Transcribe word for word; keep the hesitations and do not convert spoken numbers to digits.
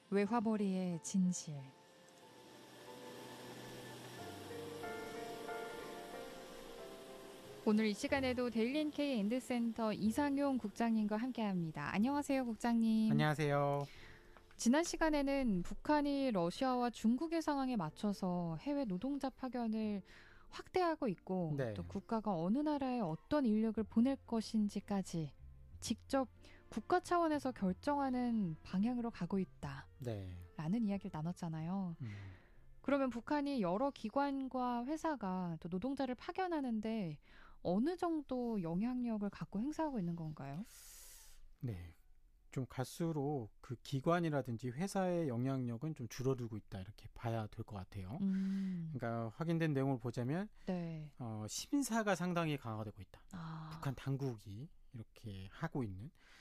외화벌이의 진실. 오늘 이 시간에도 데일리 엔케이 엔드센터 이상용 국장님과 함께합니다. 안녕하세요, 국장님. 안녕하세요. 지난 시간에는 북한이 러시아와 중국의 상황에 맞춰서 해외 노동자 파견을 확대하고 있고 네. 또 국가가 어느 나라에 어떤 인력을 보낼 것인지까지 직접 국가 차원에서 결정하는 방향으로 가고 있다. 네. 라는 이야기를 나눴잖아요. 음. 그러면 북한이 여러 기관과 회사가 또 노동자를 파견하는데 어느 정도 영향력을 갖고 행사하고 있는 건가요? 네. 좀 갈수록 그 기관이라든지 회사의 영향력은 좀 줄어들고 있다 이렇게 봐야 될 것 같아요. 음, 그러니까 확인된 내용을 보자면 네. 어, 심사가 상당히 강화되고 있다. 아, 북한 당국이 이렇게 하고 있는.